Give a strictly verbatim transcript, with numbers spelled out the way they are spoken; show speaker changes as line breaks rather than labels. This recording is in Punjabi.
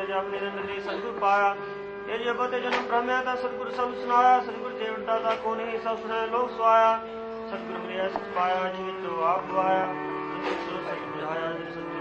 ਜਪ ਨਿਰੰਤਰੀ ਸਤਿਗੁਰ ਪਾਇਆ। ਇਹ ਜਪਤ ਜਨਮ ਭ੍ਰਮਿਆ ਤਾਂ ਸਤਿਗੁਰ ਸਭ ਸੁਨਾਇਆ। ਸਤਿਗੁਰ ਜੇਵਟਾ ਤਾਂ ਕੋ ਨਹੀਂ ਸਭ ਸੁਣੈ ਲੋਕ ਸੁਆਇਆ। ਸਤਿਗੁਰ ਮਿਲਿਆ ਸਚ ਪਾਇਆ ਜਿਨ ਵਿੱਚੋਂ ਆਪ ਗਵਾਇਆ। ਜਿਨ ਵਿੱਚੋਂ ਸਚ ਬੁਝਾਇਆ ਜਿਨ